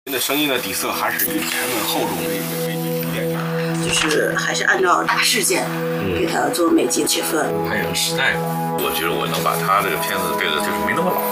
的声音的底色还是以沉稳厚重的一个悲剧电影， 就是还是按照大事件给它做每集切分， 还有时代感。我觉得我能把他这个片子配的就是没那么老。